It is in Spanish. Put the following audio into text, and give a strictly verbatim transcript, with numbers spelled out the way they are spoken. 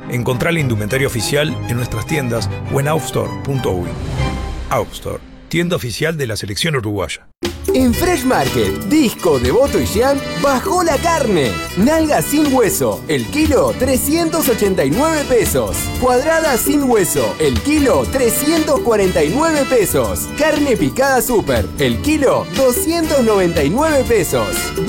Encontrá la indumentaria oficial en nuestras tiendas o en outstore punto uy. Outstore, tienda oficial de la selección uruguaya. En Fresh Market, Disco, Devoto y Jean bajó la carne. Nalga sin hueso, el kilo trescientos ochenta y nueve pesos. Cuadrada sin hueso, el kilo trescientos cuarenta y nueve pesos. Carne picada super, el kilo doscientos noventa y nueve pesos.